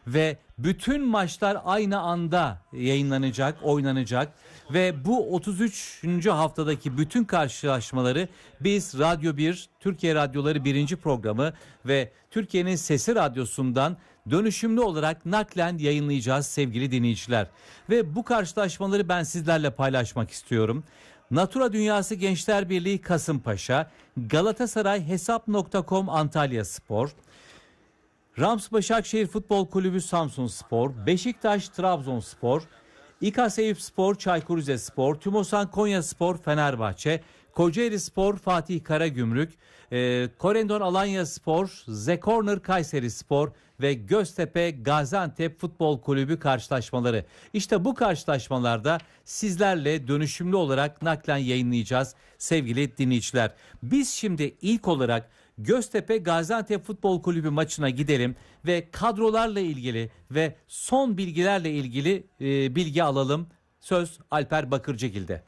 ve bütün maçlar aynı anda yayınlanacak, oynanacak ve bu 33. haftadaki bütün karşılaşmaları biz Radyo 1, Türkiye Radyoları 1. programı ve Türkiye'nin Sesi Radyosu'ndan dönüşümlü olarak naklen yayınlayacağız sevgili dinleyiciler. Ve bu karşılaşmaları ben sizlerle paylaşmak istiyorum. Natura Dünyası Gençler Birliği Kasımpaşa, Galatasaray Hesap.com Antalyaspor, Rams Başakşehir Futbol Kulübü Samsunspor, Beşiktaş Trabzonspor, İKAS Eyüpspor Çaykur Rizespor, Tümosan Konyaspor Fenerbahçe, Kocaelispor Fatih Karagümrük, Korendon Alanyaspor, Zekorner Kayserispor ve Göztepe Gaziantep Futbol Kulübü karşılaşmaları. İşte bu karşılaşmalarda sizlerle dönüşümlü olarak naklen yayınlayacağız sevgili dinleyiciler. Biz şimdi ilk olarak Göztepe Gaziantep Futbol Kulübü maçına gidelim ve kadrolarla ilgili ve son bilgilerle ilgili bilgi alalım. Söz Alper Bakırcıgil'de.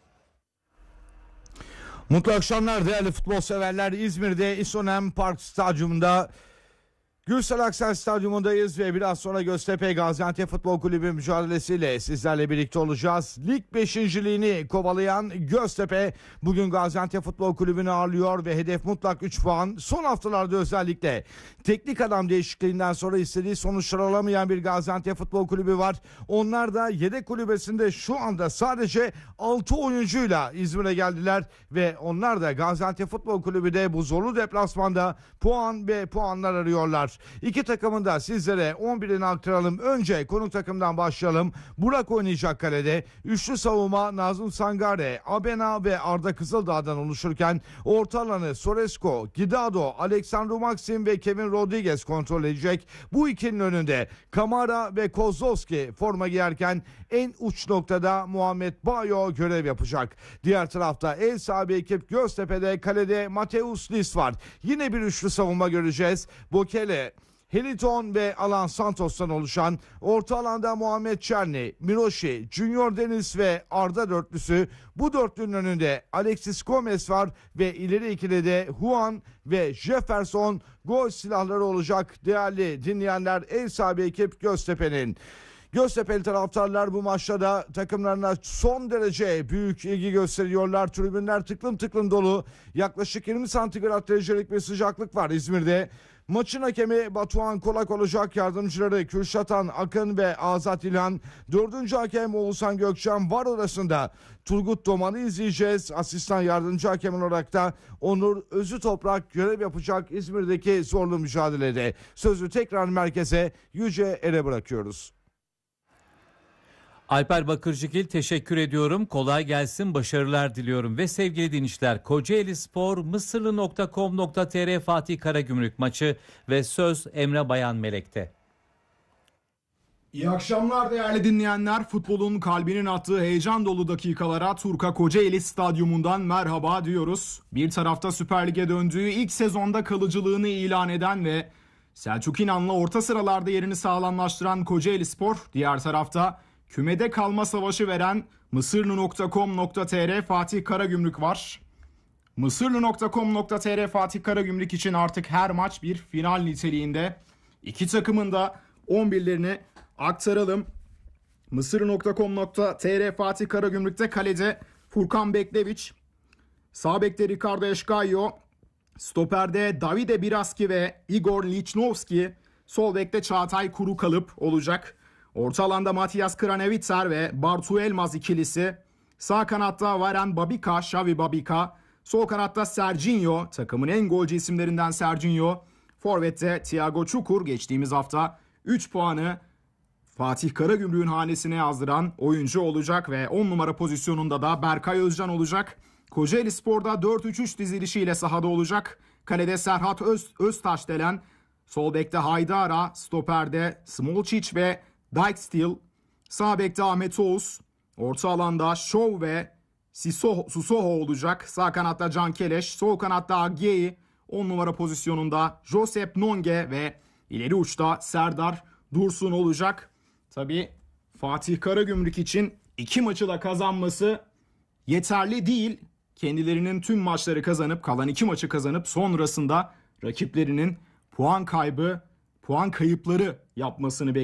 Mutlu akşamlar değerli futbol severler. İzmir'de İSONEM Park Stadyumunda, Gürsel Aksel Stadyumundayız ve biraz sonra Göztepe Gaziantep Futbol Kulübü mücadelesiyle sizlerle birlikte olacağız. Lig 5.liğini kovalayan Göztepe bugün Gaziantep Futbol Kulübü'nü ağırlıyor ve hedef mutlak 3 puan. Son haftalarda özellikle teknik adam değişikliğinden sonra istediği sonuçlar alamayan bir Gaziantep Futbol Kulübü var. Onlar da yedek kulübesinde şu anda sadece 6 oyuncuyla İzmir'e geldiler ve onlar da Gaziantep Futbol Kulübü de bu zorlu deplasmanda puan ve puanlar arıyorlar. İki takımın da sizlere 11'ini aktaralım. Önce konuk takımdan başlayalım. Burak oynayacak kalede. Üçlü savunma Nazım Sangare, Abena ve Arda Kızıldağ'dan oluşurken orta alanı Soresko, Gidado, Alexandru Maxim ve Kevin Rodriguez kontrol edecek. Bu ikinin önünde Kamara ve Kozlowski forma giyerken en uç noktada Muhammed Bayo görev yapacak. Diğer tarafta ev sahibi ekip Göztepe'de kalede Mateus Lis var. Yine bir üçlü savunma göreceğiz. Bokele, Heliton ve Alan Santos'tan oluşan orta alanda Muhammed Çerni, Miroshi, Junior Deniz ve Arda dörtlüsü. Bu dörtlünün önünde Alexis Gomez var ve ileri ikili de Juan ve Jefferson gol silahları olacak. Değerli dinleyenler, ev sahibi ekip Göztepe'nin. Göztepe'li taraftarlar bu maçta da takımlarına son derece büyük ilgi gösteriyorlar. Tribünler tıklım tıklım dolu. Yaklaşık 20 santigrat derecelik bir sıcaklık var İzmir'de. Maçın hakemi Batuhan Kolak olacak. Yardımcıları Kürşatan Akın ve Azat İlhan. Dördüncü hakem Oğuzhan Gökçen var arasında. Turgut Doman'ı izleyeceğiz. Asistan yardımcı hakem olarak da Onur Özü Toprak görev yapacak İzmir'deki zorlu mücadelede. Sözü tekrar merkeze Yüce Er'e bırakıyoruz. Alper Bakırcıgil teşekkür ediyorum. Kolay gelsin, başarılar diliyorum. Ve sevgili dinleyiciler, Kocaelispor Mısırlı.com.tr Fatih Karagümrük maçı ve söz Emre Bayan Melek'te. İyi akşamlar değerli dinleyenler. Futbolun kalbinin attığı heyecan dolu dakikalara Turka Kocaeli Stadyumundan merhaba diyoruz. Bir tarafta Süper Lig'e döndüğü ilk sezonda kalıcılığını ilan eden ve Selçuk İnan'la orta sıralarda yerini sağlamlaştıran Kocaelispor, diğer tarafta kümede kalma savaşı veren Mısırlı.com.tr Fatih Karagümrük var. Mısırlı.com.tr Fatih Karagümrük için artık her maç bir final niteliğinde. İki takımın da 11'lerini aktaralım. Mısırlı.com.tr Fatih Karagümrük'te kalede Furkan Bekleviç, sağ bekte Ricardo Eşkayo, stoperde Davide Biraski ve Igor Lichnowski, sol bekte Çağatay Kurukalıp olacak. Orta alanda Matias Kranevitser ve Bartu Elmaz ikilisi. Sağ kanatta Varen Babika, Xavi Babika. Sol kanatta Serginho, takımın en golcü isimlerinden Serginho. Forvet'te Thiago Çukur geçtiğimiz hafta 3 puanı Fatih Karagümrük'ün hanesine yazdıran oyuncu olacak ve 10 numara pozisyonunda da Berkay Özcan olacak. Kocaelispor'da 4-3-3 dizilişiyle sahada olacak. Kalede Serhat Öztaşdelen, sol bekte Haydara, stoperde Smolcic ve Dijksteel, sağ bekte Ahmet Oğuz, orta alanda Şov ve Susoho olacak. Sağ kanatta Can Keleş, sol kanatta Agyeyi, 10 numara pozisyonunda Josep Nonge ve ileri uçta Serdar Dursun olacak. Tabii Fatih Karagümrük için 2 maçı da kazanması yeterli değil. Kendilerinin tüm maçları kazanıp, kalan 2 maçı kazanıp sonrasında rakiplerinin puan kayıpları yapmasını bekliyorlar.